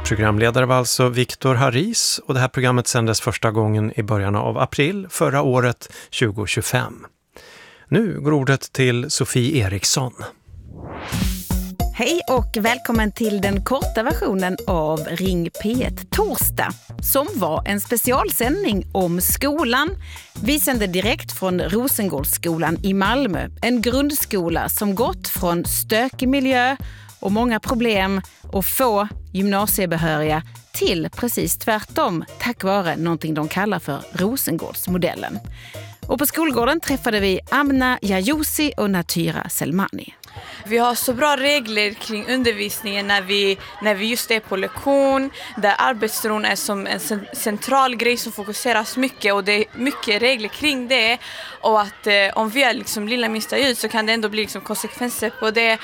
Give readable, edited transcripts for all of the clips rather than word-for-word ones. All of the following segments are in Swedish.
Programledare var alltså Viktor Haris och det här programmet sändes första gången i början av april förra året 2025. Nu går ordet till Sofie Eriksson. Hej och välkommen till den korta versionen av Ring P1 torsdag som var en specialsändning om skolan. Vi sände direkt från Rosengårdsskolan i Malmö, en grundskola som gått från stökig miljö och många problem och få gymnasiebehöriga till precis tvärtom tack vare någonting de kallar för Rosengårdsmodellen. Och på skolgården träffade vi Amna Yayousi och Natyra Selmani. Vi har så bra regler kring undervisningen när vi just är på lektion, där arbetsron är som en central grej som fokuseras mycket och det är mycket regler kring det, och att om vi är liksom lilla minsta ljud så kan det ändå bli liksom konsekvenser på det.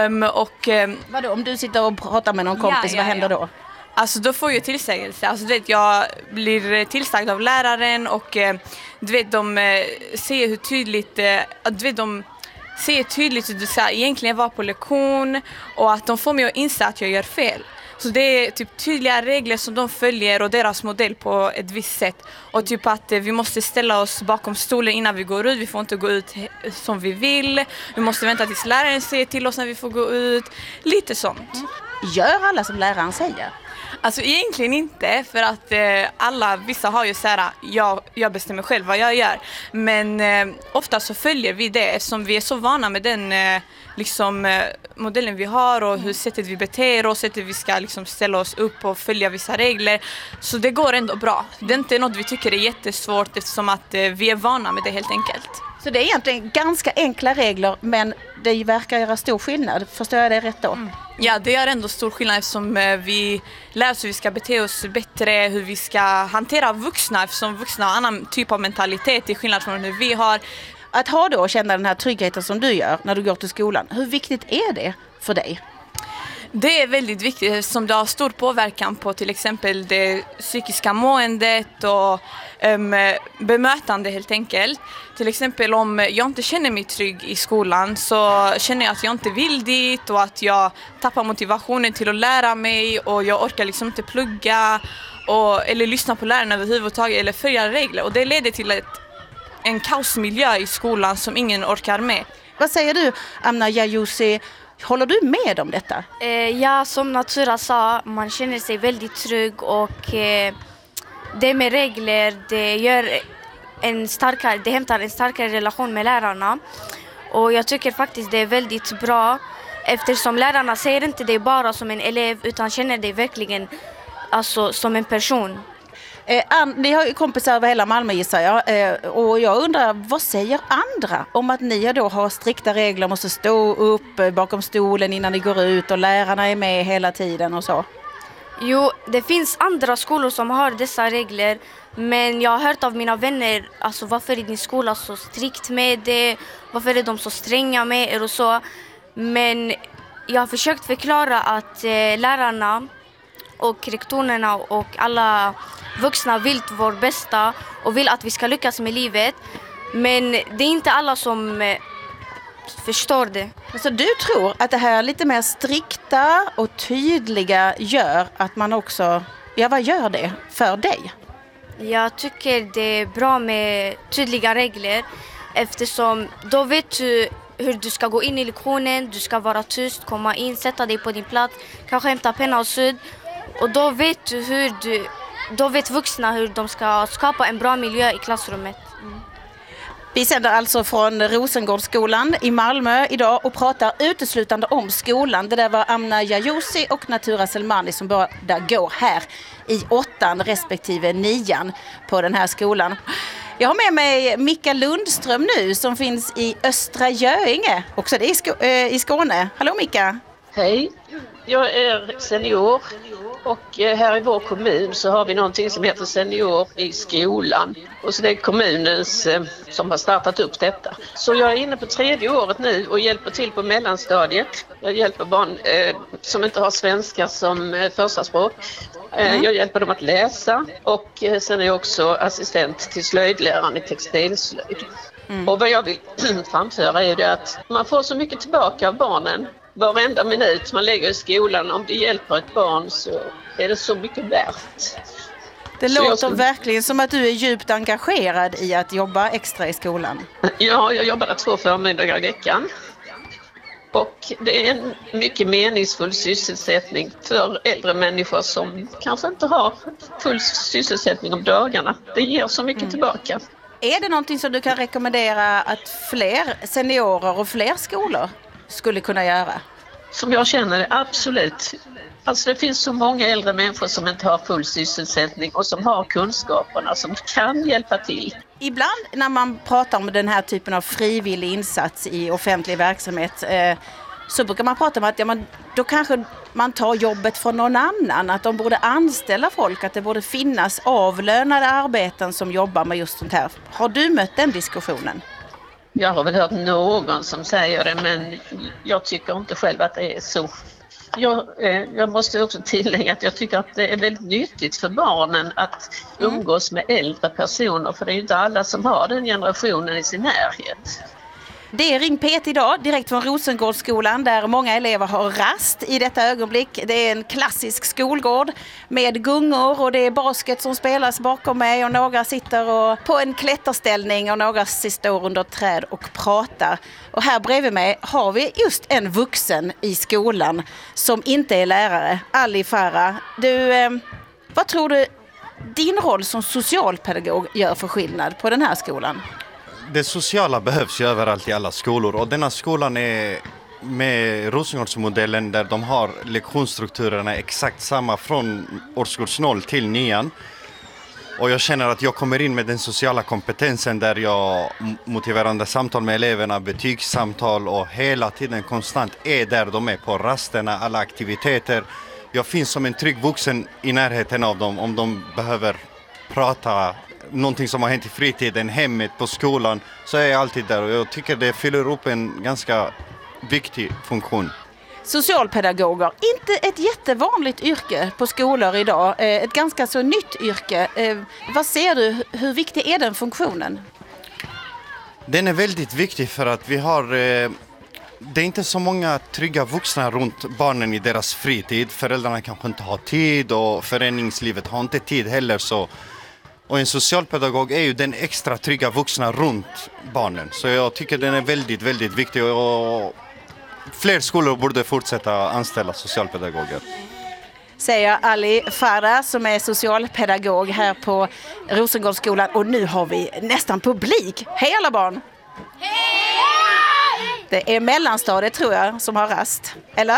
Vadå, om du sitter och pratar med någon kompis, vad händer då? Alltså då får jag tillsägelse. Alltså du vet, jag blir tillsagd av läraren och du vet, de ser hur tydligt de ser tydligt hur du ska egentligen vara på lektion, och att de får mig att inse att jag gör fel. Så det är typ tydliga regler som de följer och deras modell på ett visst sätt. Och typ att vi måste ställa oss bakom stolen innan vi går ut. Vi får inte gå ut som vi vill. Vi måste vänta tills läraren säger till oss när vi får gå ut. Lite sånt. Gör alla som läraren säger? Alltså egentligen inte, för att vissa har ju så här, jag bestämmer själv vad jag gör. Men ofta så följer vi det eftersom vi är så vana med den modellen vi har och hur sättet vi beter oss, sättet vi ska liksom ställa oss upp och följa vissa regler. Så det går ändå bra. Det är inte något vi tycker är jättesvårt eftersom att vi är vana med det helt enkelt. Så det är egentligen ganska enkla regler, men det verkar göra stor skillnad. Förstår jag det rätt då? Ja, det gör ändå stor skillnad eftersom vi lär oss hur vi ska bete oss bättre, hur vi ska hantera vuxna, eftersom vuxna har en annan typ av mentalitet till skillnad från hur vi har. Att ha då och känna den här tryggheten som du gör när du går till skolan, hur viktigt är det för dig? Det är väldigt viktigt som det har stor påverkan på till exempel det psykiska måendet och bemötande helt enkelt. Till exempel om jag inte känner mig trygg i skolan så känner jag att jag inte vill dit och att jag tappar motivationen till att lära mig och jag orkar liksom inte plugga eller lyssna på lärarna överhuvudtaget eller följa regler, och det leder till en kaosmiljö i skolan som ingen orkar med. Vad säger du, Amna Yayousi? Håller du med om detta? Ja, som Natyra sa, man känner sig väldigt trygg och det med regler, det hämtar en starkare relation med lärarna. Och jag tycker faktiskt det är väldigt bra eftersom lärarna ser inte dig bara som en elev utan känner dig verkligen alltså, som en person. Ni har ju kompisar över hela Malmö gissar jag, och jag undrar, vad säger andra om att ni då har strikta regler, måste stå upp bakom stolen innan ni går ut och lärarna är med hela tiden och så? Jo, det finns andra skolor som har dessa regler, men jag har hört av mina vänner, alltså varför är din skola så strikt med det, varför är de så stränga med er och så. Men jag har försökt förklara att lärarna och rektorerna och alla vuxna vill vår bästa och vill att vi ska lyckas med livet. Men det är inte alla som förstår det. Så du tror att det här lite mer strikta och tydliga gör att man också, vad gör det för dig? Jag tycker det är bra med tydliga regler eftersom då vet du hur du ska gå in i lektionen, du ska vara tyst, komma in, sätta dig på din plats, kanske hämta penna och sudd. Och då vet då vet vuxna hur de ska skapa en bra miljö i klassrummet. Vi sänder alltså från Rosengårdsskolan i Malmö idag och pratar uteslutande om skolan. Det där var Amna Yayousi och Natyra Selmani som båda går här i 8:an respektive 9:an på den här skolan. Jag har med mig Mika Lundström nu som finns i Östra Göinge, också det i Skåne. Hallå Mika! Hej, jag är senior och här i vår kommun så har vi någonting som heter senior i skolan. Och så det är kommunens som har startat upp detta. Så jag är inne på 3:e året nu och hjälper till på mellanstadiet. Jag hjälper barn som inte har svenska som första språk. Jag hjälper dem att läsa och sen är jag också assistent till slöjdläraren i textilslöjd. Och vad jag vill framföra är det att man får så mycket tillbaka av barnen varenda minut man lägger i skolan, om det hjälper ett barn så är det så mycket värt. Det låter verkligen som att du är djupt engagerad i att jobba extra i skolan. Ja, jag jobbar 2 förmiddagar i veckan. Och det är en mycket meningsfull sysselsättning för äldre människor som kanske inte har full sysselsättning om dagarna. Det ger så mycket tillbaka. Är det någonting som du kan rekommendera att fler seniorer och fler skolor skulle kunna göra? Som jag känner det, absolut. Alltså det finns så många äldre människor som inte har full sysselsättning och som har kunskaperna som kan hjälpa till. Ibland när man pratar om den här typen av frivillig insats i offentlig verksamhet så brukar man prata om att då kanske man tar jobbet från någon annan. Att de borde anställa folk, att det borde finnas avlönade arbeten som jobbar med just sånt här. Har du mött den diskussionen? Jag har väl hört någon som säger det, men jag tycker inte själv att det är så. Jag måste också tillägga att jag tycker att det är väldigt nyttigt för barnen att umgås med äldre personer, för det är ju inte alla som har den generationen i sin närhet. Det är Ring P1 idag, direkt från Rosengårdsskolan där många elever har rast i detta ögonblick. Det är en klassisk skolgård med gungor och det är basket som spelas bakom mig och några sitter på en klätterställning och några står under träd och pratar. Och här bredvid mig har vi just en vuxen i skolan som inte är lärare, Ali Farah. Vad tror du din roll som socialpedagog gör för skillnad på den här skolan? Det sociala behövs ju överallt i alla skolor och denna skolan är med Rosengårdsmodellen där de har lektionsstrukturerna exakt samma från årskurs 0 till 9. Och jag känner att jag kommer in med den sociala kompetensen där jag motiverande samtal med eleverna, betygssamtal och hela tiden konstant är där de är på rasterna, alla aktiviteter. Jag finns som en trygg vuxen i närheten av dem om de behöver prata någonting som har hänt i fritiden, hemmet, på skolan, så är jag alltid där och jag tycker det fyller upp en ganska viktig funktion. Socialpedagoger, inte ett jättevanligt yrke på skolor idag, ett ganska så nytt yrke. Vad ser du, hur viktig är den funktionen? Den är väldigt viktig för att vi har, det är inte så många trygga vuxna runt barnen i deras fritid. Föräldrarna kanske inte har tid och föreningslivet har inte tid heller så. Och en socialpedagog är ju den extra trygga vuxna runt barnen. Så jag tycker den är väldigt, väldigt viktig och fler skolor borde fortsätta anställa socialpedagoger. Säger Ali Farah som är socialpedagog här på Rosengårdsskolan. Och nu har vi nästan publik. Hej alla barn! Hej! Det är mellanstadiet tror jag som har rast. Eller?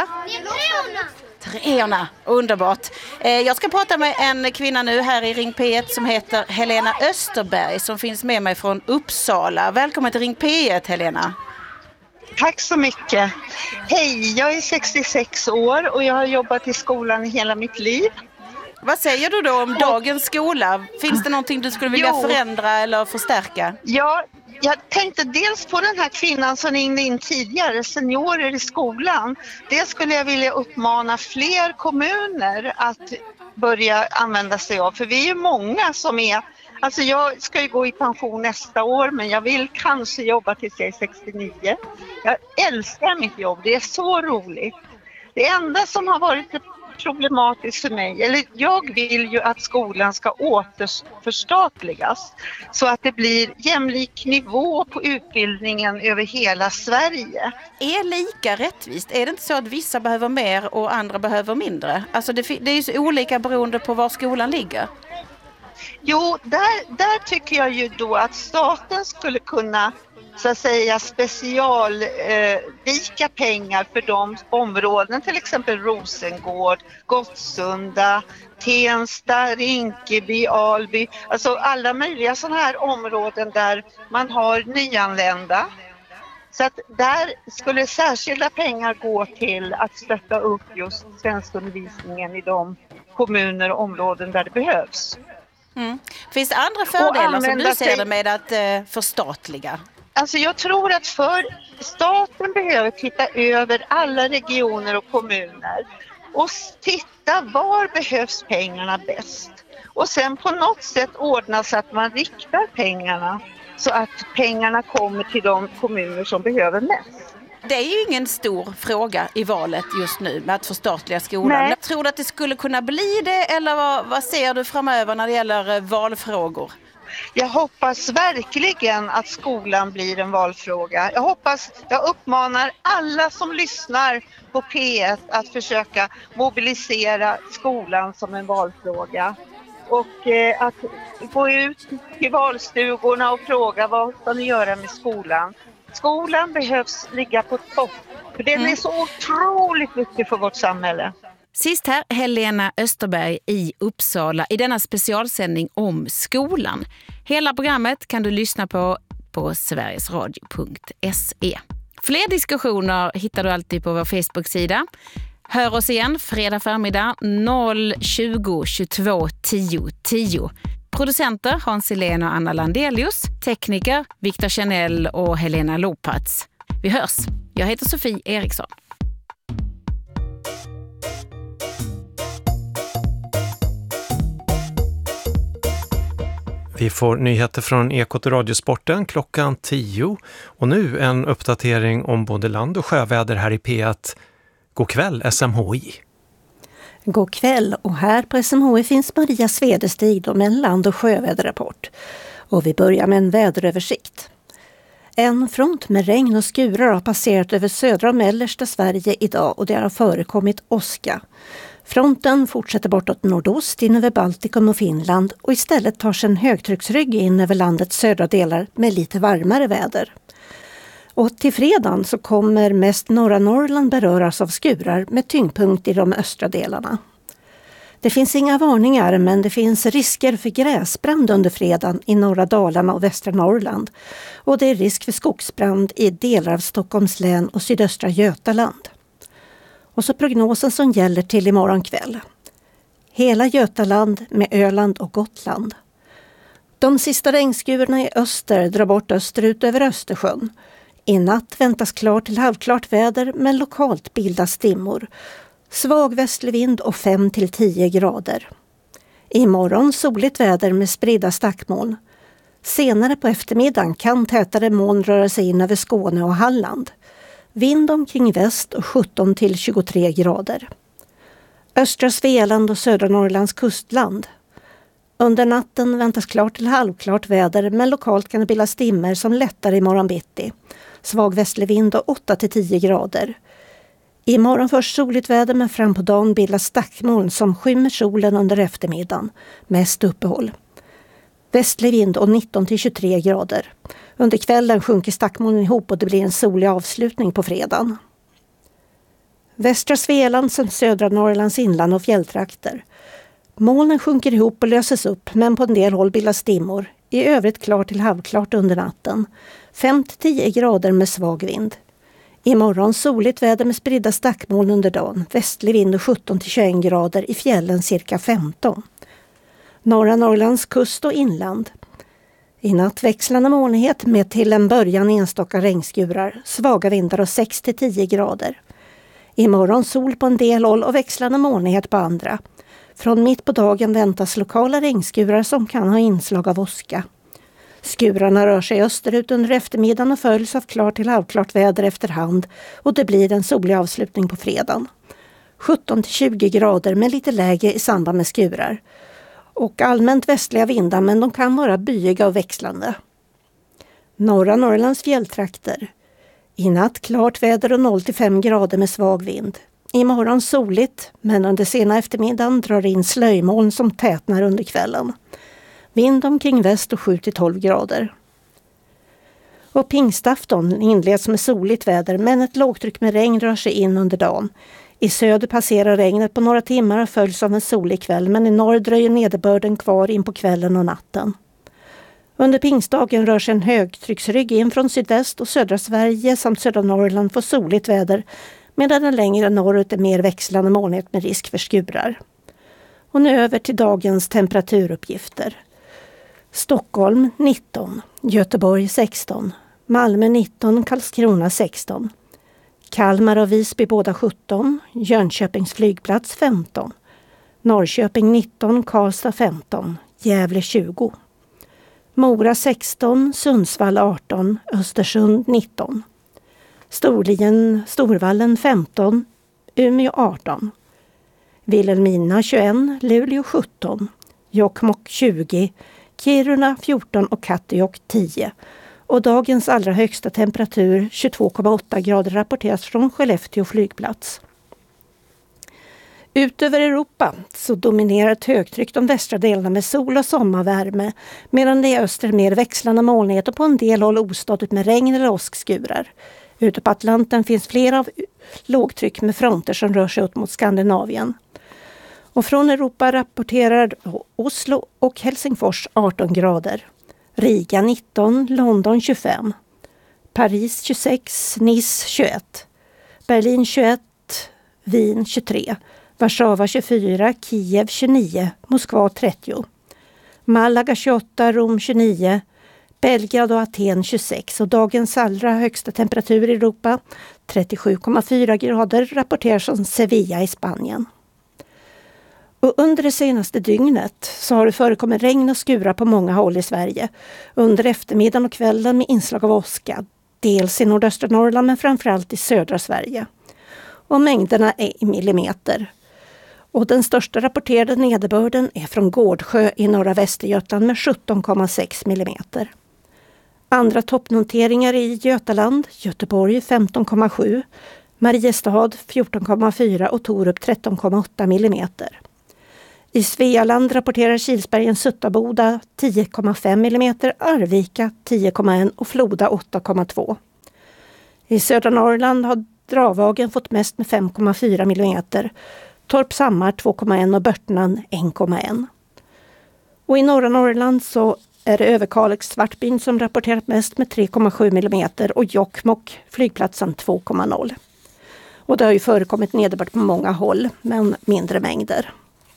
Treorna, underbart. Jag ska prata med en kvinna nu här i Ring P1 som heter Helena Österberg som finns med mig från Uppsala. Välkommen till Ring P1, Helena. Tack så mycket. Hej, jag är 66 år och jag har jobbat i skolan hela mitt liv. Vad säger du då om dagens skola? Finns det någonting du skulle vilja förändra eller förstärka? Ja, jag tänkte dels på den här kvinnan som ringde in tidigare, seniorer i skolan. Det skulle jag vilja uppmana fler kommuner att börja använda sig av. För vi är ju många som är, alltså jag ska ju gå i pension nästa år men jag vill kanske jobba tills jag är 69. Jag älskar mitt jobb, det är så roligt. Det enda som har varit problematiskt för mig, eller jag vill ju att skolan ska återförstatligas så att det blir jämlik nivå på utbildningen över hela Sverige. Är lika rättvist? Är det inte så att vissa behöver mer och andra behöver mindre? Alltså det är ju så olika beroende på var skolan ligger. Jo, där tycker jag ju då att staten skulle kunna så att säga specialvika pengar för de områden, till exempel Rosengård, Gottsunda, Tensta, Rinkeby, Alby, alltså alla möjliga sådana här områden där man har nyanlända. Så att där skulle särskilda pengar gå till att stötta upp just svenskundervisningen i de kommuner och områden där det behövs. Mm. Finns det andra fördelar som du ser det med att förstatliga? Alltså jag tror att staten behöver titta över alla regioner och kommuner och titta var behövs pengarna bäst. Och sen på något sätt ordna så att man riktar pengarna så att pengarna kommer till de kommuner som behöver mest. Det är ju ingen stor fråga i valet just nu med att förstatliga skolan. Nej. Tror du att det skulle kunna bli det, eller vad ser du framöver när det gäller valfrågor? Jag hoppas verkligen att skolan blir en valfråga. Jag uppmanar alla som lyssnar på P1 att försöka mobilisera skolan som en valfråga. Och att gå ut till valstugorna och fråga vad ska ni göra med skolan. Skolan behövs ligga på topp, för den är så otroligt viktig för vårt samhälle. Sist här Helena Österberg i Uppsala i denna specialsändning om skolan. Hela programmet kan du lyssna på sverigesradio.se. Fler diskussioner hittar du alltid på vår Facebook-sida. Hör oss igen fredag förmiddag 020 22 10 10. Producenter Hans Helén och Anna Landelius. Tekniker Viktor Chanel och Helena Lopatz. Vi hörs. Jag heter Sofie Eriksson. Vi får nyheter från Ekot och Radiosporten klockan 10. Och nu en uppdatering om både land- och sjöväder här i P1. God kväll SMHI. God kväll, och här på SMHI finns Maria Svedestig med en land- och sjöväderrapport. Och vi börjar med en väderöversikt. En front med regn och skurar har passerat över södra och mellersta Sverige idag, och det har förekommit åska. Fronten fortsätter bortåt nordost in över Baltikum och Finland, och istället tar sig en högtrycksrygg in över landets södra delar med lite varmare väder. Och till fredagen så kommer mest norra Norrland beröras av skurar med tyngdpunkt i de östra delarna. Det finns inga varningar, men det finns risker för gräsbrand under fredagen i norra Dalarna och västra Norrland. Och det är risk för skogsbrand i delar av Stockholms län och sydöstra Götaland. Och så prognosen som gäller till imorgon kväll. Hela Götaland med Öland och Gotland. De sista regnskurarna i öster drar bort österut över Östersjön. I natt väntas klart till halvklart väder, men lokalt bildas dimmor. Svag västlig vind och 5-10 grader. Imorgon soligt väder med spridda stackmoln. Senare på eftermiddagen kan tätare moln röra sig in över Skåne och Halland. Vind omkring väst och 17-23 grader. Östra Svealand och södra Norrlands kustland. Under natten väntas klart till halvklart väder, men lokalt kan det bildas dimmer som lättar imorgon bitti. Svag västlig vind och 8-10 grader. Imorgon först soligt väder, men fram på dagen bildas stackmoln som skymmer solen under eftermiddagen. Mest uppehåll. Västlig vind och 19-23 grader. Under kvällen sjunker stackmolnen ihop och det blir en solig avslutning på fredagen. Västra Svealand som södra Norrlands inland och fjälltrakter. Molnen sjunker ihop och löses upp, men på en del håll bildas dimmor. I övrigt klart till halvklart under natten. 5-10 grader med svag vind. Imorgon soligt väder med spridda stackmoln under dagen. Västlig vind och 17-21 grader, i fjällen cirka 15. Norra Norrlands kust och inland. I natt växlande molnighet med till en början enstaka regnskurar. Svaga vindar och 6-10 grader. Imorgon sol på en del håll och växlande molnighet på andra. Från mitt på dagen väntas lokala regnskurar som kan ha inslag av åska. Skurarna rör sig österut under eftermiddagen och följs av klart till halvklart väder efterhand, och det blir en solig avslutning på fredagen. 17-20 grader med lite läge i samband med skurar. Och allmänt västliga vindar, men de kan vara byiga och växlande. Norra Norrlands fjälltrakter. I natt klart väder och 0-5 grader med svag vind. Imorgon soligt, men under sena eftermiddagen drar in slöjmoln som tätnar under kvällen. Vind omkring väst och 7-12 grader. Och pingstafton inleds med soligt väder, men ett lågtryck med regn rör sig in under dagen. I söder passerar regnet på några timmar och följs av en solig kväll, men i norr dröjer nederbörden kvar in på kvällen och natten. Under pingstdagen rör sig en högtrycksrygg in från sydväst, och södra Sverige samt södra Norrland får soligt väder, medan den längre norrut är mer växlande molnighet med risk för skurar. Och nu över till dagens temperaturuppgifter. Stockholm 19, Göteborg 16, Malmö 19, Karlskrona 16. Kalmar och Visby båda 17, Jönköpings flygplats 15, Norrköping 19, Karlstad 15, Gävle 20. Mora 16, Sundsvall 18, Östersund 19. Storvallen 15, Umeå 18. Vilhelmina 21, Luleå 17, Jokkmokk 20, Kiruna 14 och Kattejock 10. Och dagens allra högsta temperatur 22,8 grader rapporteras från Skellefteå flygplats. Utöver Europa så dominerar ett högtryck de västra delarna med sol och sommarvärme, medan det i öster är mer växlande molnighet och på en del håll ostadigt med regn eller åskskurar. Ute på Atlanten finns flera av lågtryck med fronter som rör sig ut mot Skandinavien. Och från Europa rapporterar Oslo och Helsingfors 18 grader. Riga 19, London 25. Paris 26, Nice 21. Berlin 21, Wien 23. Warszawa 24, Kiev 29, Moskva 30. Malaga 28, Rom 29. Belgrad och Aten 26 och dagens allra högsta temperatur i Europa 37,4 grader rapporteras från Sevilla i Spanien. Och under det senaste dygnet så har det förekommit regn och skurar på många håll i Sverige. Under eftermiddagen och kvällen med inslag av åska, dels i nordöstra Norrland men framförallt i södra Sverige. Och mängderna är i millimeter. Och den största rapporterade nederbörden är från Gårdsjö i norra Västergötland med 17,6 millimeter. Andra toppnoteringar i Götaland, Göteborg 15,7, Mariestad 14,4 och Torup 13,8 millimeter. I Svealand rapporterar Kilsbergen Suttaboda 10,5 millimeter, Arvika 10,1 och Floda 8,2. I södra Norrland har Dravagen fått mest med 5,4 millimeter, Torpshammar 2,1 och Börtnan 1,1. Och i norra Norrland så är det Överkalix Svartbyn som rapporterat mest med 3,7 millimeter och Jokkmokk flygplatsen 2,0. Och det har ju förekommit nederbörd på många håll men mindre mängder.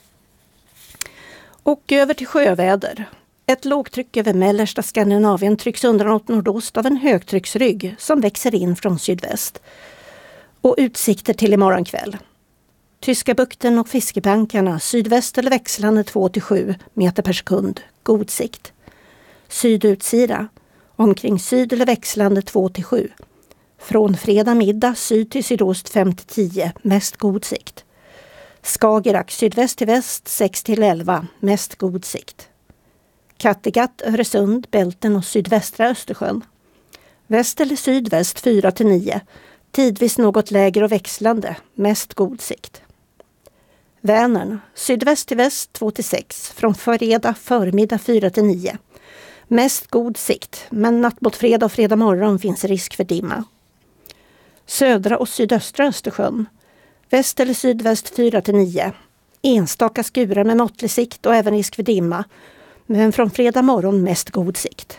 Och över till sjöväder. Ett lågtryck över mellersta Skandinavien trycks undan åt nordost av en högtrycksrygg som växer in från sydväst. Och utsikter till imorgon kväll. Tyska bukten och fiskebankarna sydväst eller växlande 2-7 meter per sekund, god sikt. Sydutsida, omkring syd eller växlande 2-7. Från fredag middag syd till sydost 5-10, mest god sikt. Skagerrak sydväst till väst 6-11, mest god sikt. Kattegatt, Öresund, Bälten och sydvästra Östersjön. Väst eller sydväst 4-9, tidvis något lägre och växlande, mest god sikt. Vänern, sydväst till väst 2-6, från fredag förmiddag 4-9. Mest god sikt, men natt mot fredag och fredag morgon finns risk för dimma. Södra och sydöstra Östersjön. Väst eller sydväst 4-9. Enstaka skurar med måttlig sikt och även risk för dimma. Men från fredag morgon mest god sikt.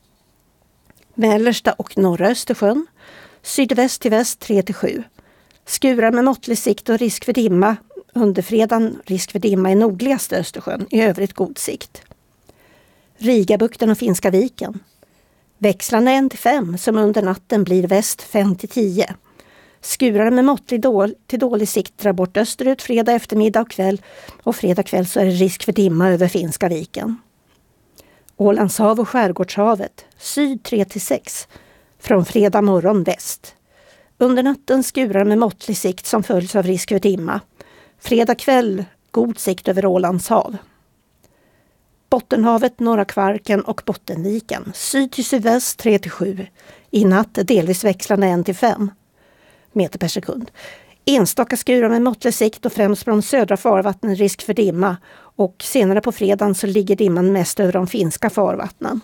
Mellersta och norra Östersjön. Sydväst till väst 3-7. Skurar med måttlig sikt och risk för dimma. Under fredagen risk för dimma i nordligaste Östersjön. I övrigt god sikt. Rigabukten och Finska viken. Växlande 1-5 som under natten blir väst 5-10. Skurar med måttlig till dålig sikt drar bort österut fredag eftermiddag och kväll. Och fredag kväll så är det risk för dimma över Finska viken. Ålandshav och Skärgårdshavet. Syd 3-6. Från fredag morgon väst. Under natten skurar med måttlig sikt som följs av risk för dimma. Fredag kväll god sikt över Ålandshav. Bottenhavet, norra Kvarken och Bottenviken. Syd till sydväst 3-7. I natt delvis växlande 1-5 meter per sekund. Enstaka skurar med måttlig sikt och främst från södra farvattnen risk för dimma. Och senare på fredagen så ligger dimman mest över de finska farvattnen.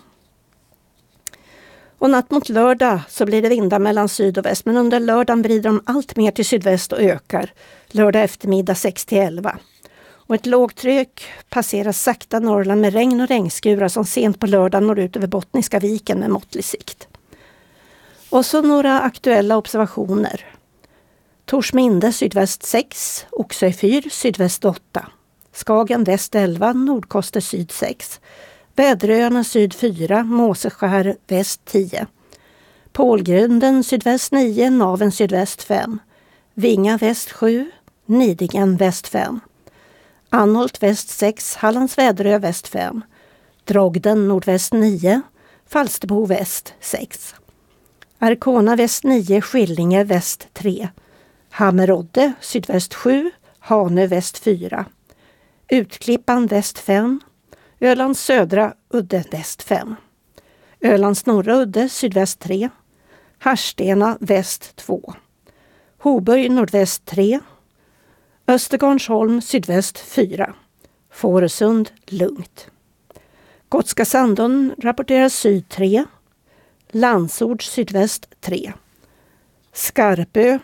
Och natt mot lördag så blir det vindar mellan syd och väst, men under lördagen vrider de allt mer till sydväst och ökar. Lördag eftermiddag 6-11. Och ett lågtryck passerar sakta Norrland med regn och regnskurar som sent på lördagen når ut över Bottniska viken med måttlig sikt. Och så några aktuella observationer. Torsminde sydväst 6, Oxö 4 sydväst 8. Skagen väst 11, Nordkoster syd 6. Väderöarna syd 4, Måseskär väst 10. Pålgrunden sydväst 9, Naven sydväst 5. Vinga väst 7, Nidingen väst 5. Anholt väst 6, Hallands Väderö väst 5. Drogden nordväst 9, Falsterbo väst 6. Arkona väst 9, Skillinge väst 3. Hammerodde sydväst 7, Hanö väst 4. Utklippan väst 5. Ölands södra udde väst 5. Ölands norra udde sydväst 3. Harstena väst 2. Hoburg nordväst 3. Östergarnsholm sydväst 4. Fårösund lugnt. Gotska Sandön rapporterar syd 3. Landsord sydväst 3. Skarpö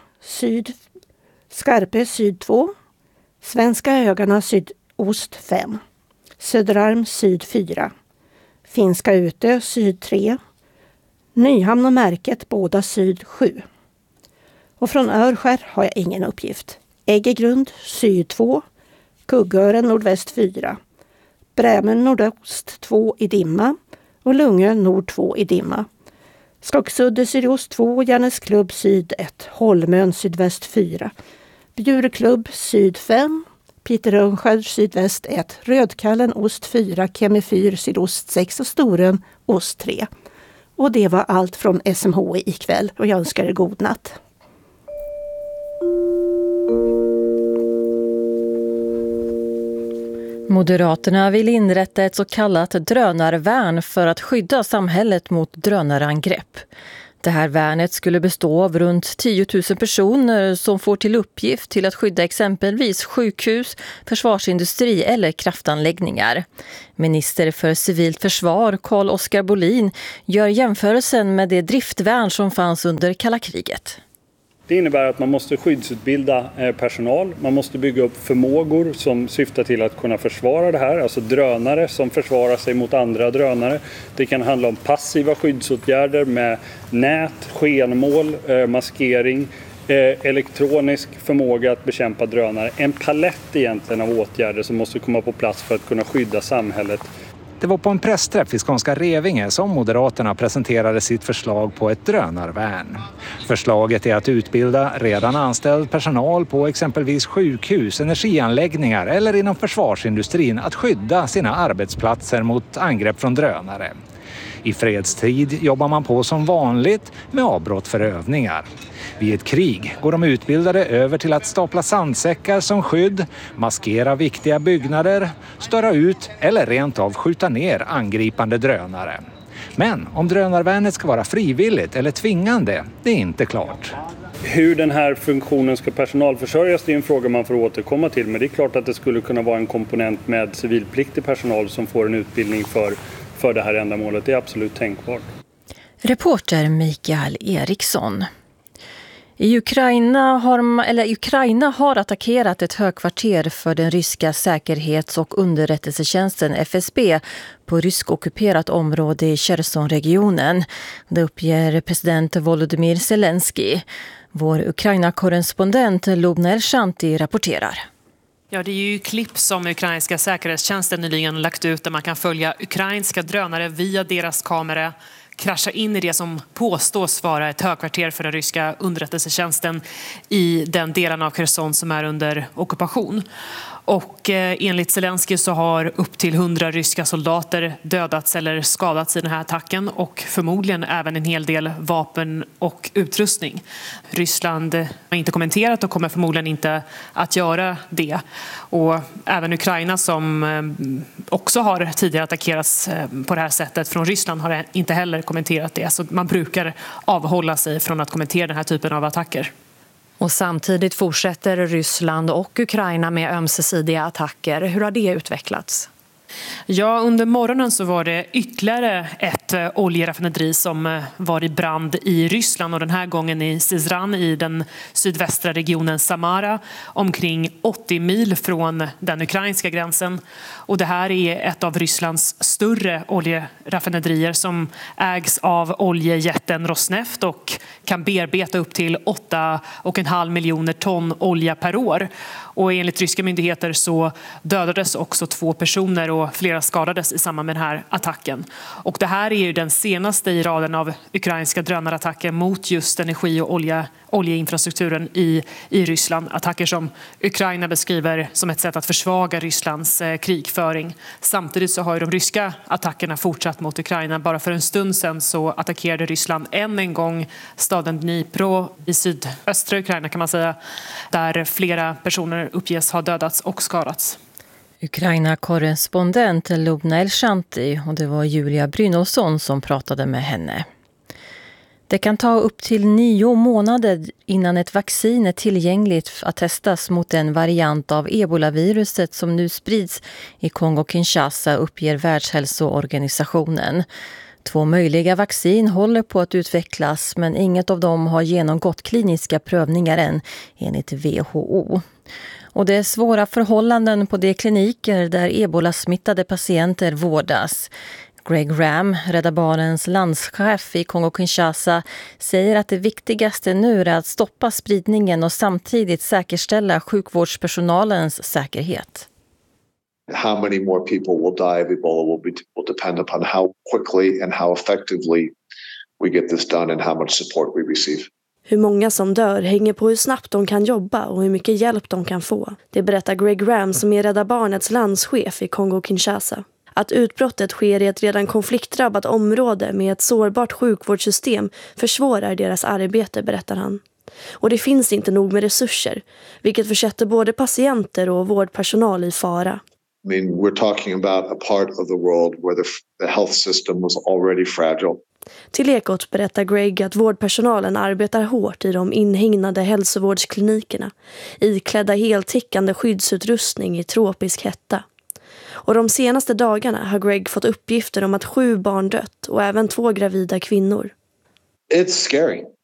syd 2. Svenska öarna sydost 5. Söderarm syd 4. Finska Utö syd 3. Nyhamn och Märket båda syd 7. Och från Örskär har jag ingen uppgift. Äggegrund syd 2. Kuggören nordväst 4. Brämen nordost 2 i dimma och Lungö nord 2 i dimma. Skogsudde sydost 2, Järnesklubb syd 1, Holmön sydväst 4. Bjureklubb syd 5, Piterönskär sydväst 1, Rödkallen ost 4, Kemifyr sydost 6 och Storön ost 3. Och det var allt från SMHI ikväll och jag önskar er god natt. Moderaterna vill inrätta ett så kallat drönarvärn för att skydda samhället mot drönarangrepp. Det här värnet skulle bestå av runt 10 000 personer som får till uppgift till att skydda exempelvis sjukhus, försvarsindustri eller kraftanläggningar. Minister för civilt försvar Carl-Oskar Bolin gör jämförelsen med det driftvärn som fanns under kalla kriget. Det innebär att man måste skyddsutbilda personal, man måste bygga upp förmågor som syftar till att kunna försvara det här, alltså drönare som försvarar sig mot andra drönare. Det kan handla om passiva skyddsåtgärder med nät, skenmål, maskering, elektronisk förmåga att bekämpa drönare. En palett egentligen av åtgärder som måste komma på plats för att kunna skydda samhället. Det var på en pressträff i Skånska Revinge som Moderaterna presenterade sitt förslag på ett drönarvärn. Förslaget är att utbilda redan anställd personal på exempelvis sjukhus, energianläggningar eller inom försvarsindustrin att skydda sina arbetsplatser mot angrepp från drönare. I fredstid jobbar man på som vanligt med avbrott för övningar. Vid ett krig går de utbildade över till att stapla sandsäckar som skydd, maskera viktiga byggnader, störa ut eller rent av skjuta ner angripande drönare. Men om drönarvärnet ska vara frivilligt eller tvingande, det är inte klart. Hur den här funktionen ska personalförsörjas, det är en fråga man får återkomma till. Men det är klart att det skulle kunna vara en komponent med civilpliktig personal som får en utbildning för det här ändamålet. Det är absolut tänkbart. Reporter Mikael Eriksson. Ukraina har attackerat ett högkvarter för den ryska säkerhets- och underrättelsetjänsten FSB på rysk-ockuperat område i Cherson-regionen. Det uppger president Volodymyr Zelensky. Vår Ukraina-korrespondent Lubna Elshanti rapporterar. Ja, det är ju klipp som ukrainska säkerhetstjänsten nyligen lagt ut där man kan följa ukrainska drönare via deras kamera krascha in i det som påstås vara ett högkvarter för den ryska underrättelsetjänsten i den delen av Cherson som är under ockupation. Och enligt Zelensky så har upp till 100 ryska soldater dödats eller skadats i den här attacken och förmodligen även en hel del vapen och utrustning. Ryssland har inte kommenterat och kommer förmodligen inte att göra det. Och även Ukraina som också har tidigare attackerats på det här sättet från Ryssland har inte heller kommenterat det. Så man brukar avhålla sig från att kommentera den här typen av attacker. Och samtidigt fortsätter Ryssland och Ukraina med ömsesidiga attacker. Hur har det utvecklats? Ja, under morgonen så var det ytterligare ett oljeraffinaderi som var i brand i Ryssland och den här gången i Syzran i den sydvästra regionen Samara omkring 80 mil från den ukrainska gränsen. Och det här är ett av Rysslands större oljeraffinaderier som ägs av oljejätten Rosneft och kan bearbeta upp till 8,5 miljoner ton olja per år. Och enligt ryska myndigheter så dödades också 2 personer och flera skadades i samband med den här attacken. Och det här är ju den senaste i raden av ukrainska drönarattacker mot just energi- och oljeinfrastrukturen i Ryssland. Attacker som Ukraina beskriver som ett sätt att försvaga Rysslands krigföring. Samtidigt så har ju de ryska attackerna fortsatt mot Ukraina. Bara för en stund sedan så attackerade Ryssland än en gång staden Dnipro i sydöstra Ukraina kan man säga, där flera personer uppges ha dödats och skadats. Ukraina-korrespondent Lubna Elshanti, och det var Julia Brynolfsson som pratade med henne. Det kan ta upp till 9 månader innan ett vaccin är tillgängligt att testas mot en variant av ebolaviruset som nu sprids i Kongo-Kinshasa, uppger Världshälsoorganisationen. 2 möjliga vaccin håller på att utvecklas, men inget av dem har genomgått kliniska prövningar än, enligt WHO. Och det är svåra förhållanden på de kliniker där ebola-smittade patienter vårdas. Greg Ram, Rädda Barnens landschef i Kongo-Kinshasa, säger att det viktigaste nu är att stoppa spridningen och samtidigt säkerställa sjukvårdspersonalens säkerhet. How many more people will die of Ebola will depend upon how quickly and how effectively we get this done and how much support we receive. Hur många som dör hänger på hur snabbt de kan jobba och hur mycket hjälp de kan få. Det berättar Greg Ram som är Rädda Barnets landschef i Kongo-Kinshasa. Att utbrottet sker i ett redan konfliktdrabbat område med ett sårbart sjukvårdssystem försvårar deras arbete, berättar han. Och det finns inte nog med resurser, vilket försätter både patienter och vårdpersonal i fara. I mean, we're talking about a part of the world where the health system was already fragile. Till Ekot berättar Greg att vårdpersonalen arbetar hårt i de inhägnade hälsovårdsklinikerna, iklädda heltäckande skyddsutrustning i tropisk hetta. Och de senaste dagarna har Greg fått uppgifter om att 7 barn dött och även 2 gravida kvinnor. It's scary.